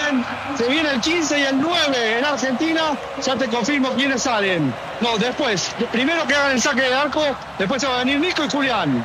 Julián. Se viene el 15 y el 9 en Argentina. Ya te confirmo quiénes salen. No, después. Primero que hagan el saque de arco. Después se va a venir Nico y Julián.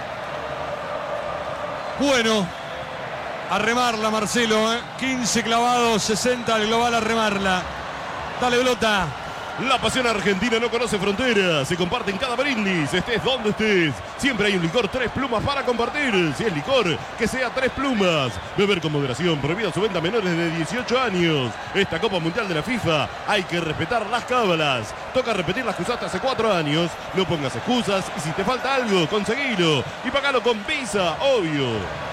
Bueno, a remarla Marcelo, 15 clavados, 60 al global a remarla. Dale, Blota. La pasión argentina no conoce fronteras, se comparte en cada brindis, estés donde estés. Siempre hay un licor 3 plumas para compartir. Si es licor, que sea 3 plumas. Beber con moderación, prohibida su venta a menores de 18 años. Esta Copa Mundial de la FIFA, hay que respetar las cábalas. Toca repetir las que usaste hace 4 años. No pongas excusas y si te falta algo, conseguilo. Y pagalo con Visa, obvio.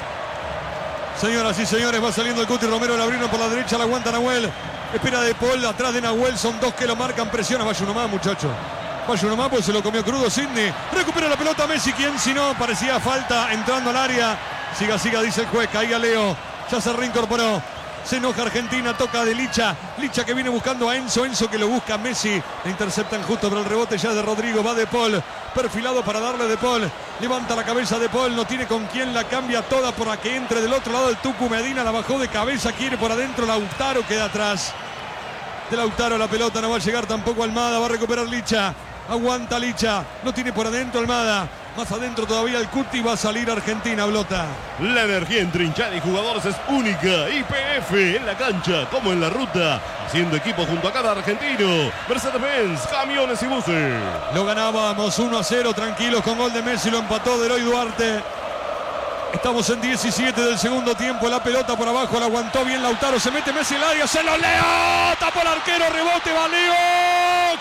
Señoras y señores, va saliendo el Cuti Romero, la abrieron por la derecha, la aguanta Nahuel. Espera De Paul, atrás de Nahuel, son 2 que lo marcan, presiona, vaya uno más, muchacho. Vaya uno más, pues se lo comió crudo Sidney. Recupera la pelota Messi, ¿quién si no? Parecía falta, entrando al área. Siga, dice el juez, caiga Leo. Ya se reincorporó. Se enoja Argentina, toca de Licha. Licha que viene buscando a Enzo. Enzo que lo busca a Messi. Le interceptan justo, pero el rebote ya de Rodrigo. Va De Paul, perfilado para darle De Paul. Levanta la cabeza De Paul, no tiene con quién, la cambia toda para que entre del otro lado el Tucu Medina. La bajó de cabeza, quiere por adentro. Lautaro queda atrás. De Lautaro la pelota, no va a llegar tampoco Almada. Va a recuperar Licha. Aguanta Licha, no tiene por adentro Almada. Más adentro todavía el Cuti, va a salir Argentina, Blota. La energía entre hinchada y jugadores es única. YPF en la cancha como en la ruta, haciendo equipo junto a cada argentino. Mercedes-Benz, camiones y buses. Lo ganábamos 1-0, tranquilos, con gol de Messi, lo empató Deroy Duarte. Estamos en 17 del segundo tiempo, la pelota por abajo, la aguantó bien Lautaro, se mete Messi en el área, se lo Leo, tapó el arquero, rebote, va Leo,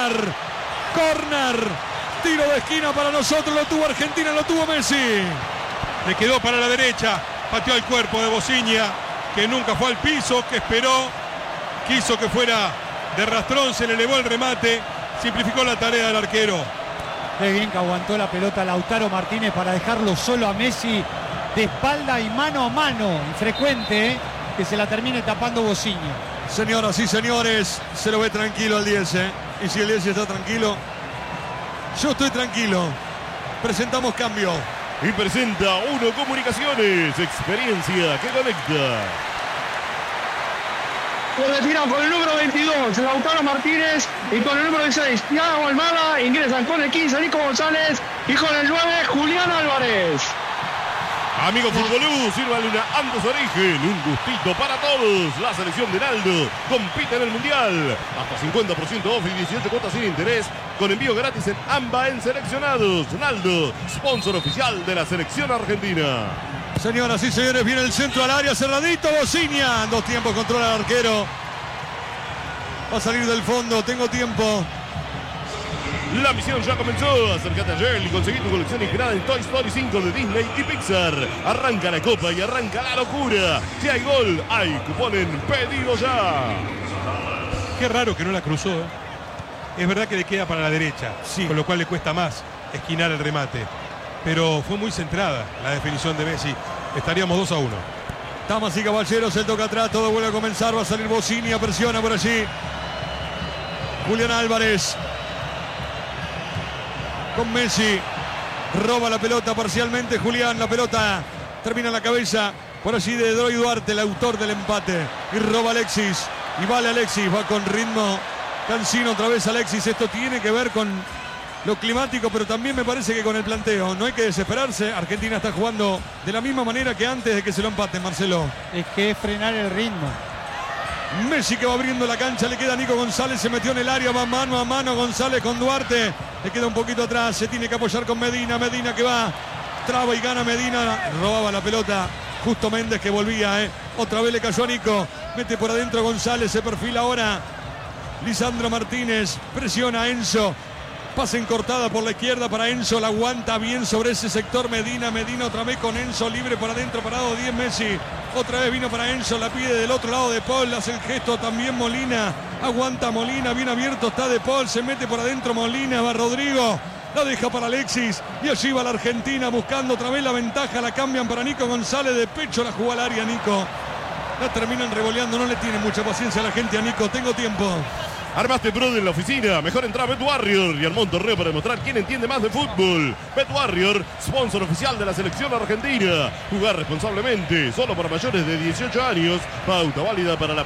corner, tiro de esquina para nosotros, lo tuvo Argentina, lo tuvo Messi. Le quedó para la derecha, pateó al cuerpo de Bociña, que nunca fue al piso, que esperó, quiso que fuera de rastrón, se le elevó el remate, simplificó la tarea del arquero. Qué bien que aguantó la pelota Lautaro Martínez para dejarlo solo a Messi de espalda y mano a mano. Infrecuente, que se la termine tapando Bociña. Señoras y señores, se lo ve tranquilo al 10, Y si el 10 está tranquilo, yo estoy tranquilo. Presentamos cambio. Y presenta Uno Comunicaciones, experiencia que conecta. Se retiran con el número 22, Lautaro Martínez, y con el número 16, Thiago Almada. Ingresan con el 15, Nico González, y con el 9, Julián Álvarez. Amigos Futbolú, sírvanle una Andes Origen, un gustito para todos. La selección de Naldo compite en el Mundial. Hasta 50% off y 18 cuotas sin interés, con envío gratis en AMBA en seleccionados. Naldo, sponsor oficial de la selección argentina. Señoras y señores, viene el centro al área, cerradito, Bociña. 2 tiempos, controla el arquero. Va a salir del fondo, tengo tiempo. La misión ya comenzó. Acércate a Shell y conseguí tu colección inspirada en Toy Story 5 de Disney y Pixar. Arranca la copa y arranca la locura. Si hay gol, hay cupón en Pedido Ya. Qué raro que no la cruzó. Es verdad que le queda para la derecha, sí, con lo cual le cuesta más esquinar el remate. Pero fue muy centrada la definición de Messi. Estaríamos 2-1. Damas y caballeros, el toca atrás, todo vuelve a comenzar. Va a salir Bociña, presiona por allí. Julián Álvarez con Messi. Roba la pelota parcialmente Julián. La pelota termina en la cabeza por allí de Deroy Duarte, el autor del empate. Y roba Alexis. Y vale Alexis, va con ritmo cansino otra vez Alexis. Esto tiene que ver con lo climático, pero también me parece que con el planteo. No hay que desesperarse. Argentina está jugando de la misma manera que antes de que se lo empaten, Marcelo. Es que es frenar el ritmo. Messi que va abriendo la cancha, le queda Nico González, se metió en el área, va mano a mano González con Duarte. Le queda un poquito atrás, se tiene que apoyar con Medina. Medina que va, traba y gana Medina. Robaba la pelota Justo Méndez que volvía, Otra vez le cayó a Nico. Mete por adentro González, se perfila ahora Lisandro Martínez. Presiona a Enzo. Pase en cortada por la izquierda para Enzo. La aguanta bien sobre ese sector Medina. Medina otra vez con Enzo libre por adentro. Parado 10 Messi. Otra vez vino para Enzo. La pide del otro lado De Paul. Hace el gesto también Molina. Aguanta Molina. Bien abierto está De Paul. Se mete por adentro Molina. Va Rodrigo. La deja para Alexis. Y allí va la Argentina buscando otra vez la ventaja. La cambian para Nico González. De pecho la jugó al área Nico. La terminan revoleando. No le tiene mucha paciencia a la gente a Nico. Tengo tiempo. Armaste pro en la oficina. Mejor entrar a Bet Warrior y armó un torneo para demostrar quién entiende más de fútbol. Bet Warrior, sponsor oficial de la selección argentina. Jugar responsablemente. Solo para mayores de 18 años. Pauta válida para la